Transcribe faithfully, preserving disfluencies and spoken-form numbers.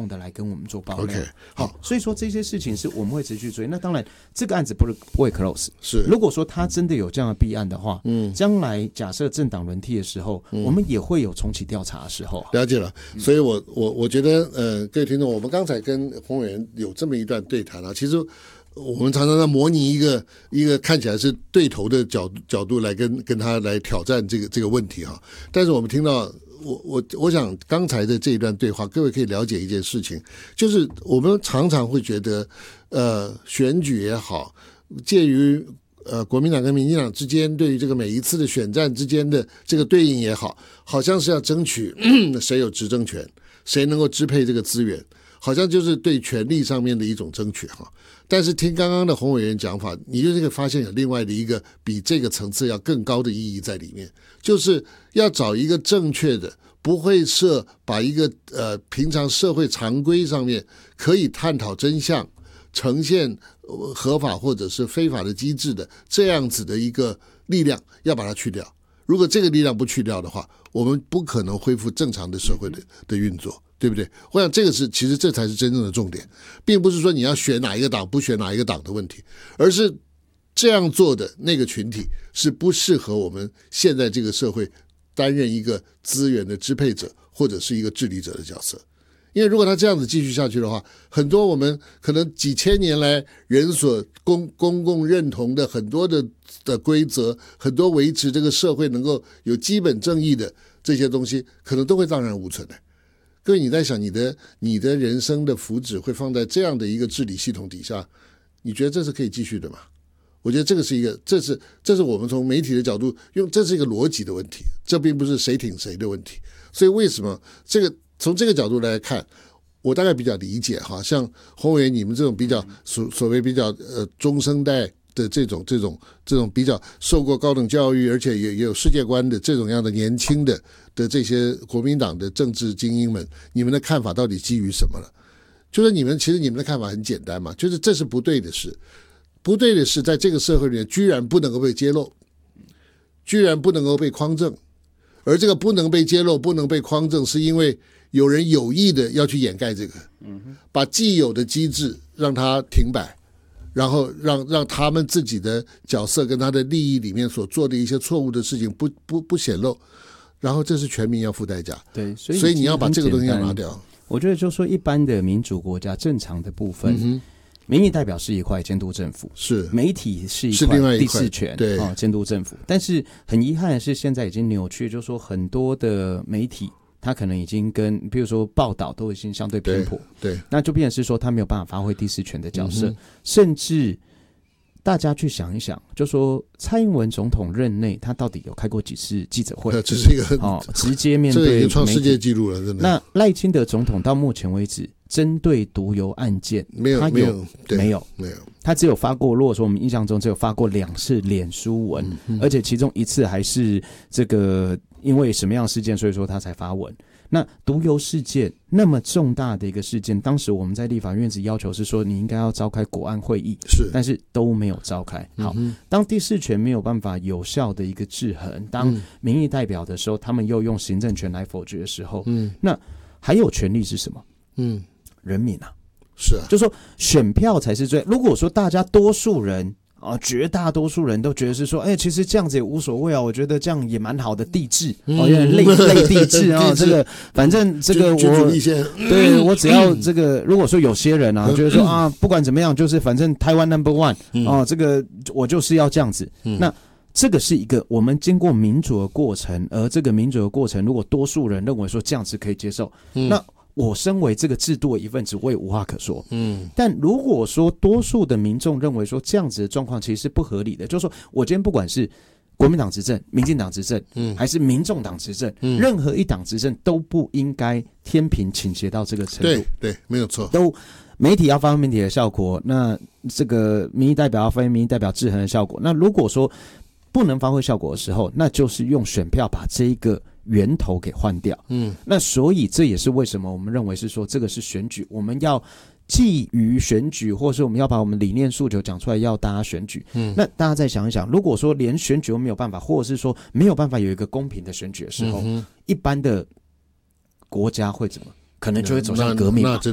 动的来跟我们做爆料。 OK， 好， 所以说这些事情是我们会持续追。那当然，这个案子不是不会 close。 是， 如果说他真的有这样的弊案的话，嗯，将来假设政党轮替的时候，嗯，我们也会有重启调查的时候。 了解了，所以我我我觉得，呃，各位听众，我们刚才跟洪委员有这么一段对谈啊，其实。我们常常在模拟一个一个看起来是对头的角度角度来跟跟他来挑战这个这个问题哈，但是我们听到我我我想刚才的这一段对话，各位可以了解一件事情，就是我们常常会觉得，呃，选举也好，介于呃国民党跟民进党之间对于这个每一次的选战之间的这个对应也好，好像是要争取谁有执政权，谁能够支配这个资源。好像就是对权力上面的一种争取哈，但是听刚刚的洪委员讲法，你就会发现有另外的一个比这个层次要更高的意义在里面，就是要找一个正确的，不会设把一个呃平常社会常规上面可以探讨真相、呈现合法或者是非法的机制的这样子的一个力量，要把它去掉。如果这个力量不去掉的话，我们不可能恢复正常的社会的的运作。对不对？我想这个是，其实这才是真正的重点，并不是说你要选哪一个党不选哪一个党的问题，而是这样做的那个群体是不适合我们现在这个社会担任一个资源的支配者或者是一个治理者的角色。因为如果他这样子继续下去的话，很多我们可能几千年来人所公公共认同的很多的的规则，很多维持这个社会能够有基本正义的这些东西，可能都会荡然无存的。各位，你在想你的你的人生的福祉会放在这样的一个治理系统底下，你觉得这是可以继续的吗？我觉得这个是一个，这是这是我们从媒体的角度用，这是一个逻辑的问题，这并不是谁挺谁的问题。所以为什么这个从这个角度来看，我大概比较理解哈，像洪委员你们这种比较所所谓比较呃中生代的这种这种这种比较受过高等教育，而且也也有世界观的这种样的年轻的的这些国民党的政治精英们，你们的看法到底基于什么了？就是你们其实你们的看法很简单嘛，就是这是不对的事，不对的事在这个社会里面居然不能够被揭露，居然不能够被匡正，而这个不能被揭露、不能被匡正，是因为有人有意的要去掩盖这个，把既有的机制让它停摆。然后让让他们自己的角色跟他的利益里面所做的一些错误的事情不不不显露，然后这是全民要付代价。 对，所以所以你要把这个东西要拿掉。 我觉得就是说一般的民主国家正常的部分，嗯、民意代表是一块监督政府，是媒体是一块第四权，对啊、哦、监督政府。但是很遗憾的是，现在已经扭曲，就是说很多的媒体。他可能已经跟比如说报道都已经相对偏颇， 对， 对，那就变成是说他没有办法发挥第四权的角色，嗯、甚至大家去想一想，就说蔡英文总统任内他到底有开过几次记者会？ 这是一个、 哦、直接面对媒体，这已经创世界纪录了，真的。 那赖清德总统到目前为止针对毒油案件没有， 他有没有没有没有， 他只有发过，如果说我们印象中只有发过两次脸书文，嗯嗯、而且其中一次还是这个因为什么样的事件，所以说他才发文。那毒油事件那么重大的一个事件，当时我们在立法院子要求是说你应该要召开国安会议，是，但是都没有召开。好，嗯、当第四权没有办法有效的一个制衡，当民意代表的时候，他们又用行政权来否决的时候，嗯，那还有权利是什么？嗯，人民啊， 是啊， 就说选票才是最。如果说大家多数人。啊，绝大多数人都觉得是说，哎、欸，其实这样子也无所谓啊，我觉得这样也蛮好的地质，哦，有点类类地质啊，这个反正这个我对我只要这个，如果说有些人啊，觉得说啊，不管怎么样，就是反正台湾 number one 哦，这个我就是要这样子，那。这个是一个我们经过民主的过程，而这个民主的过程，如果多数人认为说这样子可以接受，嗯、那我身为这个制度的一份子，我也无话可说。嗯，但如果说多数的民众认为说这样子的状况其实是不合理的，就是说我今天不管是国民党执政、民进党执政，嗯，还是民众党执政，嗯，任何一党执政都不应该天平倾斜到这个程度。 对对，没有错。 都媒体要发挥媒体的效果，那这个民意代表要发挥民意代表制衡的效果。那如果说不能发挥效果的时候，那就是用选票把这一个源头给换掉。嗯，那所以这也是为什么我们认为是说这个是选举，我们要基于选举，或是我们要把我们理念诉求讲出来，要大家选举。嗯，那大家再想一想，如果说连选举都没有办法，或者是说没有办法有一个公平的选举的时候，嗯、一般的国家会怎么？可能就会走向革命嘛。